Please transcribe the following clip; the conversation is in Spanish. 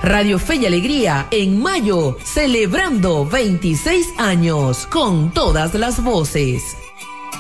Radio Fe y Alegría en mayo, celebrando 26 años con todas las voces.